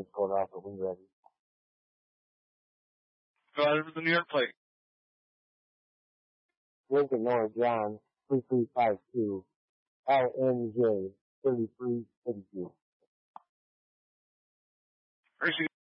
County Court offer when you're ready. Go ahead with the New York plate. Lincoln Nora John, 3352, LNJ 3382.